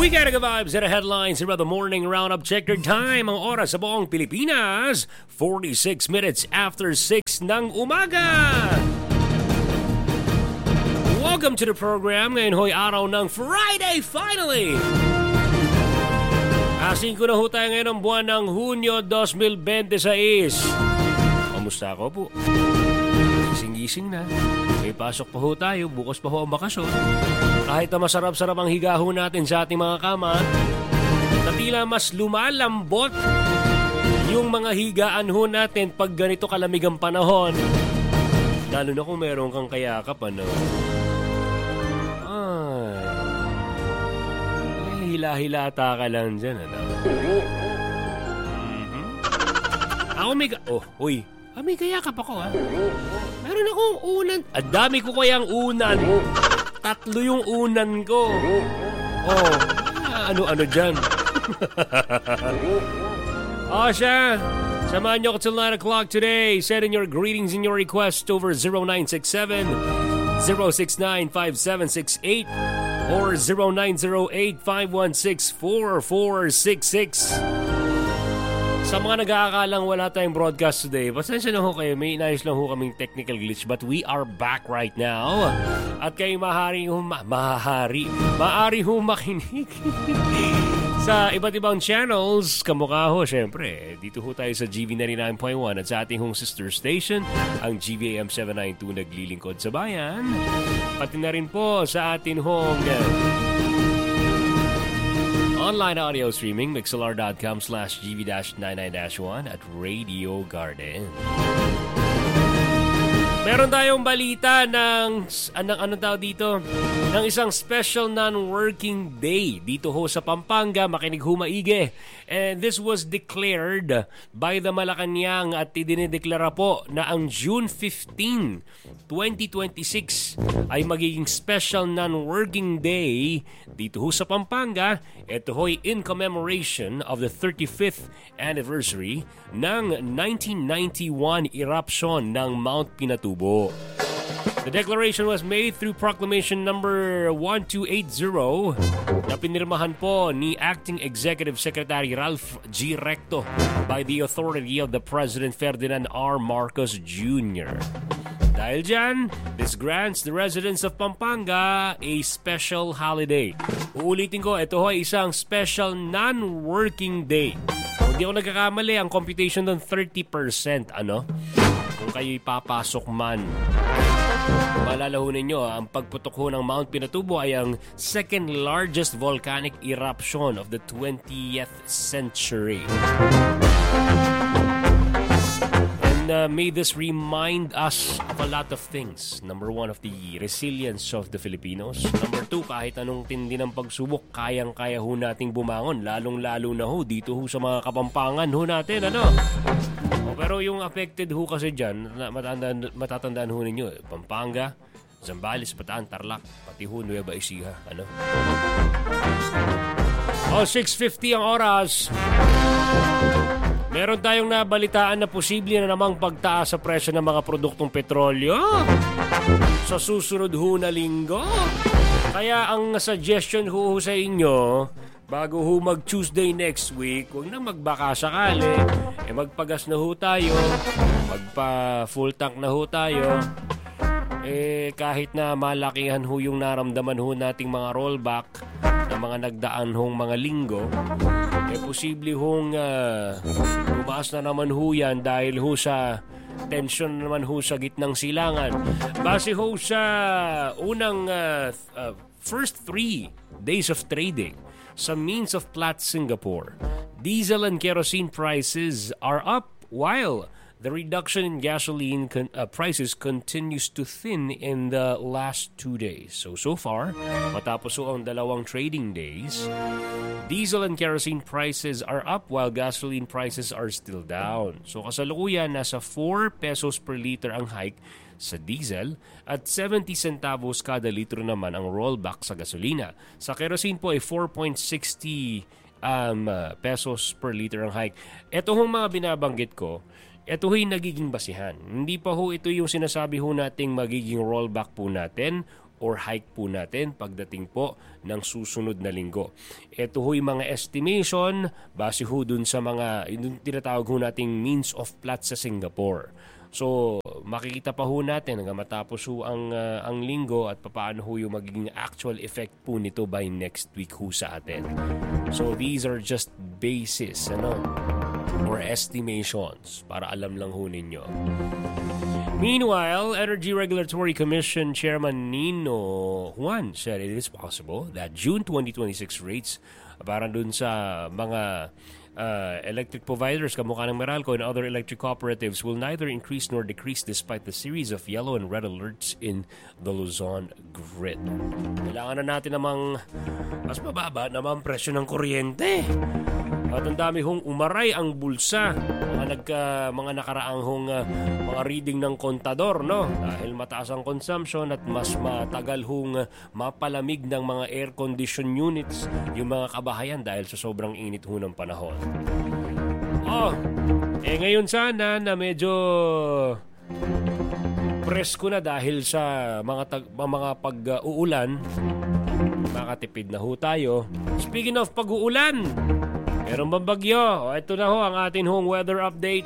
We got vibes at the headlines here at the morning roundup. Check your time. Ang oras sa buong Pilipinas, 46 minutes after 6 ng umaga. Welcome to the program. Ngayon ho'y araw ng Friday, finally! Asin ko na ho tayo ngayon ng buwan ng Hunyo 2026. Kamusta ako po? Gising-gising na. May pasok pa ho tayo. Bukas pa ho ang bakasyon. Kahit na masarap-sarap ang higa ho natin sa ating mga kama, na tila mas lumalambot yung mga higaan ho natin pag ganito kalamig ang panahon. Lalo na kung meron kang kayakap, ano? Hila-hilata ka lang dyan, ano? Ako may kayakap ako, ha? Meron akong unan. Ang dami ko kayang unan. 3 yung unan ko. Ano-ano dyan? Siya. Samahan niyo ako till 9 o'clock today. Send in your greetings and your requests over 0967-069-5768 or 0908-516-4466. Sa mga nag-aakalang wala tayong broadcast today, pasensya na ho kayo, may inayos lang ho kaming technical glitch, but we are back right now. At kayo maaari ho makinig sa iba't ibang channels. Kamukha ho, syempre, dito ho tayo sa GV 99.1 at sa ating hong sister station, ang GVAM 792 naglilingkod sa bayan. Pati na rin po sa atin hong online audio streaming, mixlr.com/gv-99-1 at Radio Garden. Meron tayong balita ng isang special non-working day dito ho sa Pampanga. Makinig ho maigi. And this was declared by the Malacanang at idinideklara po na ang June 15, 2026 ay magiging special non-working day dito ho sa Pampanga. Ito ho'y in commemoration of the 35th anniversary ng 1991 eruption ng Mount Pinatubo. The declaration was made through proclamation number 1280 na pinirmahan po ni Acting Executive Secretary Ralph G. Recto by the authority of the President Ferdinand R. Marcos Jr. Dahil dyan, this grants the residents of Pampanga a special holiday. Uulitin ko, ito ay isang special non-working day. Kung di ako nagkakamali, ang computation doon 30%, ano? Kung kayo'y papasok man. Maalala ho ninyo, ang pagputok ho ng Mount Pinatubo ay ang second largest volcanic eruption of the 20th century. And may this remind us of a lot of things. Number 1, of the resilience of the Filipinos. Number 2, kahit anong tindi ng pagsubok, kayang-kaya ho nating bumangon. Lalong-lalo na ho dito ho sa mga Kapampangan ho natin, ano? Pero yung affected ho kasi dyan, matatandaan ho ninyo, Pampanga, Zambales, Bataan, Tarlac, pati ho Nueva Ecija, ano? 6:50 ang oras. Meron tayong nabalitaan na posible na namang pagtaas sa presyo ng mga produktong petrolyo sa susunod ho na linggo. Kaya ang suggestion ho sa inyo, bago ho mag-Tuesday next week, huwag na magbaka sakali. Magpagas na ho tayo, magpa-full tank na ho tayo. Kahit na malakihan ho yung naramdaman ho nating mga rollback na mga nagdaan hong mga linggo, posible hong umaas na naman ho yan dahil ho sa tension naman ho sa gitnang silangan. Base ho sa unang first 3 days of trading sa means of Platts Singapore, diesel and kerosene prices are up while the reduction in gasoline prices continues to thin in the last 2 days. So far, matapos ang dalawang trading days, diesel and kerosene prices are up while gasoline prices are still down. So kasalukuyan, nasa 4 pesos per liter ang hike sa diesel at 70 centavos kada litro naman ang rollback sa gasolina. Sa kerosene po ay 4.60 pesos per liter ang hike. Ito hong mga binabanggit ko, ito ho'y nagiging basihan. Hindi pa ho ito yung sinasabi ho nating magiging rollback po natin or hike po natin pagdating po ng susunod na linggo. Ito ho'y mga estimation base ho dun sa mga tinatawag ho nating means of plot sa Singapore. So, makikita pa ho natin hanggang matapos ho ang linggo at paano ho yung magiging actual effect po nito by next week ho sa atin. So, these are just basis, or estimations para alam lang ho ninyo. Meanwhile, Energy Regulatory Commission Chairman Nino Juan said it is possible that June 2026 rates para dun sa mga electric providers kamukha ng Meralco and other electric cooperatives will neither increase nor decrease despite the series of yellow and red alerts in the Luzon grid. Kailangan na natin namang mas mababa naman presyo ng kuryente. At ang dami hong umaray ang bulsa, mga nakaraang hong mga reading ng kontador, no? Dahil mataas ang consumption at mas matagal hong mapalamig ng mga air condition units yung mga kabahayan dahil sa sobrang init ho ng panahon. Ngayon sana na medyo presko na dahil sa mga pag-uulan, makatipid na ho tayo. Speaking of pag-uulan, meron bang bagyo? Ito na ho ang atin hong weather update.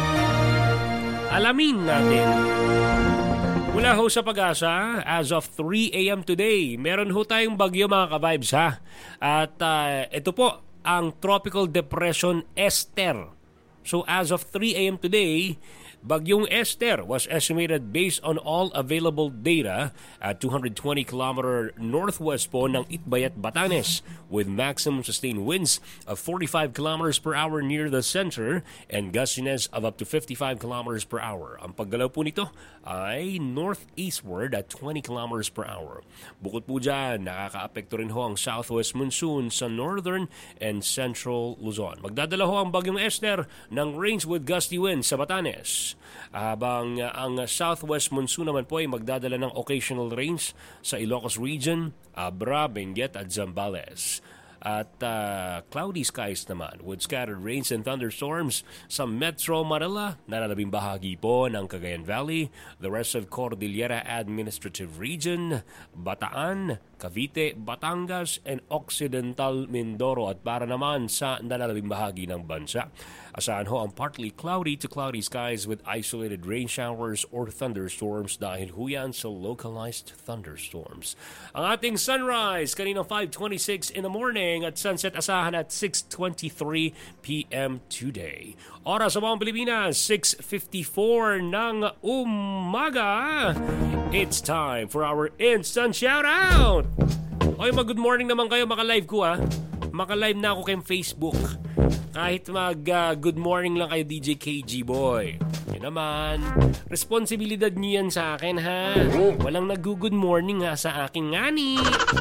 Alamin natin. Mula ho sa Pag-asa, as of 3 a.m. today, meron ho tayong bagyo mga ka-vibes ha. At ito po ang Tropical Depression Esther. So as of 3 a.m. today, Bagyong Esther was estimated based on all available data at 220 km northwest po ng Itbayat, Batanes with maximum sustained winds of 45 km per hour near the center and gustiness of up to 55 km per hour. Ang paggalaw po nito ay northeastward at 20 km per hour. Bukod po dyan, nakakaapekto rin ho ang southwest monsoon sa northern and central Luzon. Magdadala ho ang Bagyong Esther ng rains with gusty winds sa Batanes. Habang ang southwest monsoon naman po ay magdadala ng occasional rains sa Ilocos Region, Abra, Benguet at Zambales. At cloudy skies naman with scattered rains and thunderstorms sa Metro Manila, nalalabing bahagi po ng Cagayan Valley, the rest of Cordillera Administrative Region, Bataan, Cavite, Batangas, and Occidental Mindoro at para naman sa nalalabing bahagi ng bansa. Asahan ho ang partly cloudy to cloudy skies with isolated rain showers or thunderstorms dahil huyan sa localized thunderstorms. Ang ating sunrise kaninang 5:26 in the morning at sunset asahan at 6:23 p.m. today. Oras sa buong Pilipinas, 6:54 ng umaga. It's time for our instant shoutout! Okay, mag-good morning naman kayo, maka-live ko Maka-live na ako kay Facebook. Kahit mag-good morning lang kayo, DJ KG Boy. Yun naman, responsibilidad niyo yan sa akin ha. Walang nag-good morning ha sa aking ngani.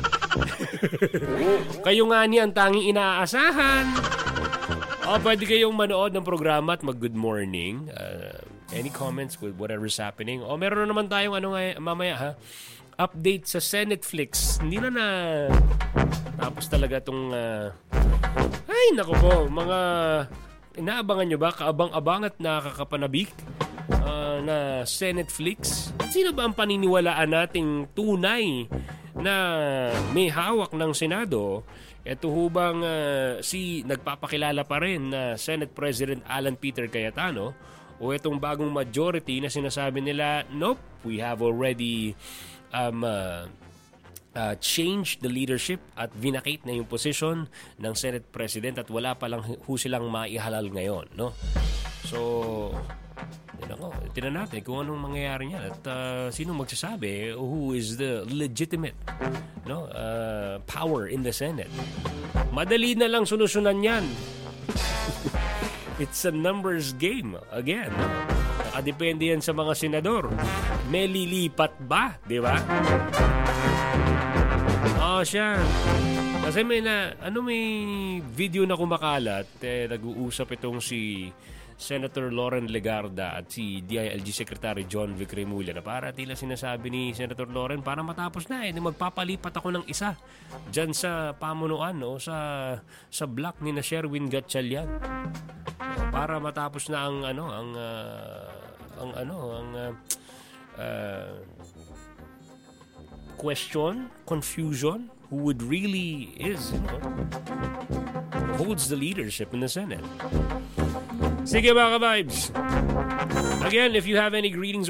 Kayo ngani ang tanging inaasahan. Pwede kayong manood ng programa at mag-good morning. Any comments with whatever's happening? Meron na naman tayong mamaya ha. Update sa Senetflix. Hindi na tapos talaga itong ay nako po, mga inaabangan nyo ba? Kaabang-abang at nakakapanabik na Senetflix? Sino ba ang paniniwalaan nating tunay na may hawak ng Senado? Ito hubang nagpapakilala pa rin na Senate President Alan Peter Cayetano o itong bagong majority na sinasabi nila, nope, we have already changed the leadership at vinacate na yung position ng Senate President at wala pa lang silang maihalal ngayon, no? So, tinan natin kung anong mangyayari niyan at sino magsasabi who is the legitimate power in the Senate. Madali na lang solusyonan yan. It's a numbers game again. Nakadepende yan sa mga senador. May lilipat ba? Di ba? Siya. Kasi may video na kumakalat. Nag-uusap itong si Senator Loren Legarda at si DILG Secretary John Vic Remulla na para tila sinasabi ni Senator Loren para matapos na magpapalipat ako ng isa dyan sa pamunuan sa block ni na Sherwin Gatchalian para matapos na ang question, confusion, who would really is, holds the leadership in the Senate. Sige mga ka-vibes. Again, if you have any greetings